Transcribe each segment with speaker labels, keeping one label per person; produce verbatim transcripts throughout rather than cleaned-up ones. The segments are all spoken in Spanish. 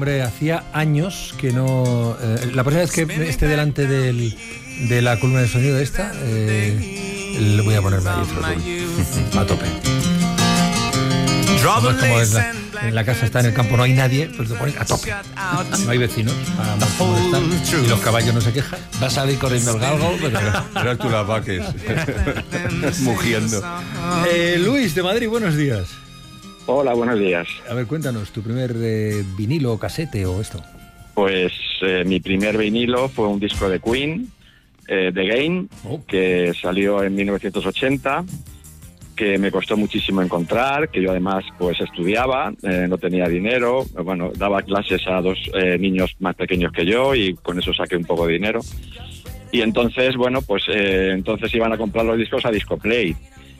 Speaker 1: hombre, hacía años que no... Eh, la próxima vez que esté delante del, de la columna de sonido esta, eh, le voy a ponerme ahí a tope. No es como es la, en la casa está en el campo, no hay nadie, pues te pones a tope. No hay vecinos para molestar y los caballos no se quejan.
Speaker 2: Va a salir corriendo el galgo, pero...
Speaker 3: Eras tú las vaques, mugiendo.
Speaker 1: Eh, Luis, de Madrid, buenos días.
Speaker 4: Hola, buenos días.
Speaker 1: A ver, cuéntanos, ¿tu primer eh, vinilo, casete o esto?
Speaker 4: Pues eh, mi primer vinilo fue un disco de Queen, eh, The Game, oh. que salió en mil novecientos ochenta, que me costó muchísimo encontrar, que yo además pues estudiaba, eh, no tenía dinero, bueno, daba clases a dos eh, niños más pequeños que yo y con eso saqué un poco de dinero. Y entonces, bueno, pues eh, entonces iban a comprar los discos a Discoplay.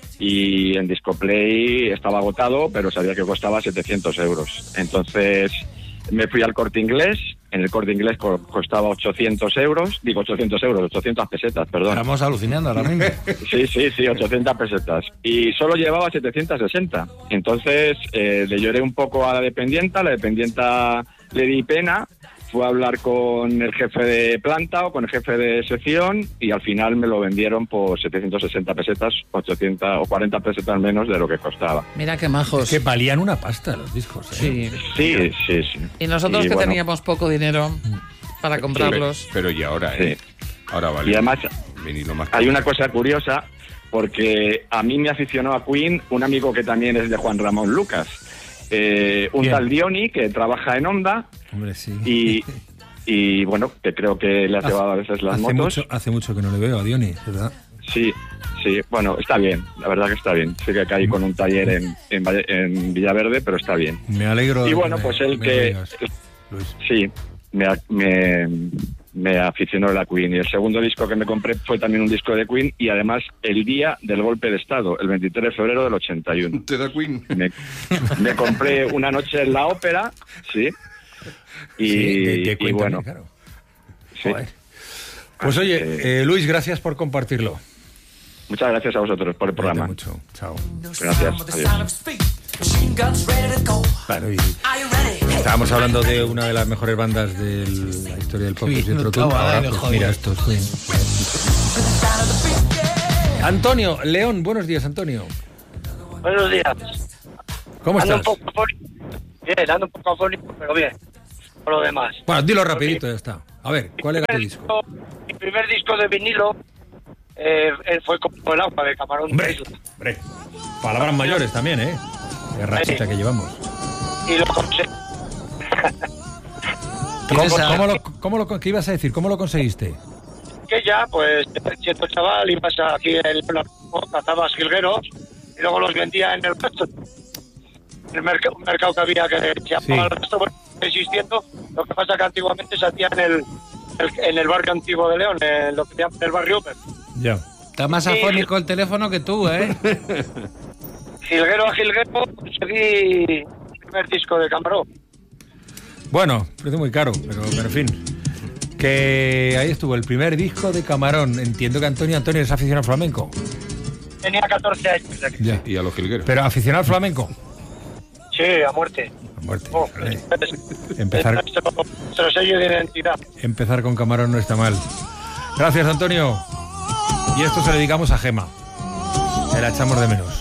Speaker 4: Y en Discoplay estaba agotado, pero sabía que costaba setecientos euros. Entonces me fui al Corte Inglés. En el Corte Inglés co- costaba ochocientos euros. Digo ochocientos euros, ochocientas pesetas, perdón.
Speaker 2: Estamos alucinando ahora mismo.
Speaker 4: Sí, sí, sí, ochocientas pesetas. Y solo llevaba setecientos sesenta. Entonces eh, le lloré un poco a la dependienta. La dependienta le di pena. Fue a hablar con el jefe de planta o con el jefe de sección y al final me lo vendieron por setecientas sesenta pesetas, ochocientas o cuarenta pesetas menos de lo que costaba.
Speaker 2: Mira qué majos.
Speaker 1: Es que valían una pasta los discos, ¿eh?
Speaker 2: Sí.
Speaker 4: Sí, sí, sí.
Speaker 2: Y nosotros
Speaker 4: y
Speaker 2: que
Speaker 4: bueno,
Speaker 2: teníamos poco dinero para comprarlos.
Speaker 3: Sí, pero y ahora, ¿eh?
Speaker 4: Sí.
Speaker 3: Ahora vale.
Speaker 4: Y además
Speaker 3: vinilo más
Speaker 4: hay una cosa curiosa porque a mí me aficionó a Queen un amigo que también es de Juan Ramón Lucas. Eh, un
Speaker 1: Bien.
Speaker 4: tal Diony que trabaja en Honda.
Speaker 1: Hombre, sí.
Speaker 4: y, y bueno, que creo que le ha llevado a veces las
Speaker 1: hace
Speaker 4: motos.
Speaker 1: Mucho, hace mucho que no le veo a Diony, ¿verdad?
Speaker 4: Sí, sí, bueno, está bien, la verdad que está bien. Sí que caí con un taller en, en, Valle- en Villaverde, pero está bien.
Speaker 1: Me alegro.
Speaker 4: Y
Speaker 1: de
Speaker 4: bueno,
Speaker 1: me-
Speaker 4: pues el
Speaker 1: me
Speaker 4: que...
Speaker 1: lo digas, Luis.
Speaker 4: Sí, me, me, me aficionó la Queen. Y el segundo disco que me compré fue también un disco de Queen y además el día del golpe de Estado, el veintitrés de febrero del ochenta y uno.
Speaker 3: ¿Te da Queen?
Speaker 4: Me, me compré una noche en la ópera, sí, y,
Speaker 1: Sí, de- de
Speaker 4: y
Speaker 1: Queen
Speaker 4: bueno,
Speaker 1: también, claro.
Speaker 4: sí.
Speaker 1: Joder. Pues
Speaker 4: Así
Speaker 1: oye,
Speaker 4: que-
Speaker 1: eh, Luis, gracias por compartirlo.
Speaker 4: Muchas gracias a vosotros por el
Speaker 1: Cuídate
Speaker 4: programa.
Speaker 1: mucho. Chao.
Speaker 4: Gracias, adiós.
Speaker 1: Claro, y estábamos hablando de una de las mejores bandas de la historia del pop,
Speaker 2: Sí,
Speaker 1: que es
Speaker 2: no
Speaker 1: Jethro Tull.
Speaker 2: estaba,
Speaker 1: Ahora,
Speaker 2: dale,
Speaker 1: pues,
Speaker 2: joder.
Speaker 1: mira, esto es Queen. Antonio León, buenos días, Antonio.
Speaker 5: Buenos días.
Speaker 1: ¿Cómo
Speaker 5: Ando
Speaker 1: estás?
Speaker 5: un poco afónico. Bien, ando un poco afónico, pero bien. Por lo demás.
Speaker 1: Bueno, dilo rapidito, ya está. A ver, ¿cuál era tu
Speaker 5: Mi
Speaker 1: disco?
Speaker 5: primer disco- Mi primer disco de vinilo eh, él fue como el agua de Camarón.
Speaker 1: Hombre, hombre, palabras mayores también, ¿eh? Qué rachita que llevamos.
Speaker 5: Y lo conseguí.
Speaker 1: ¿Cómo,
Speaker 2: ¿Tienes a-
Speaker 1: cómo lo, cómo lo- ¿Qué ibas a decir? ¿Cómo lo conseguiste?
Speaker 5: Que ya, pues, siendo chaval, ibas aquí en la cazabas jilgueros y luego los vendía en el resto. En el mercado, un mercado que había que se llamaba
Speaker 1: Sí.
Speaker 5: el resto, bueno, existiendo. Lo que pasa que antiguamente se hacía en el, el- en el barrio antiguo de León, en lo que se llama el barrio Upper.
Speaker 1: Ya.
Speaker 2: Está más afónico el teléfono que tú, ¿eh?
Speaker 5: Jilguero a jilguero conseguí el primer disco de Camarón.
Speaker 1: Bueno, parece muy caro, pero, pero en fin. Que ahí estuvo el primer disco de Camarón. Entiendo que Antonio Antonio es aficionado al flamenco.
Speaker 5: Tenía catorce años.
Speaker 1: Ya.
Speaker 3: Y a los jilgueros.
Speaker 1: Pero aficionado al flamenco.
Speaker 5: Sí, a muerte.
Speaker 1: A muerte.
Speaker 5: Oh,
Speaker 1: vale.
Speaker 5: es
Speaker 1: Empezar,
Speaker 5: nuestro, nuestro sello de identidad.
Speaker 1: empezar con Camarón no está mal. Gracias, Antonio. Y esto se lo dedicamos a Gema. Que la echamos de menos.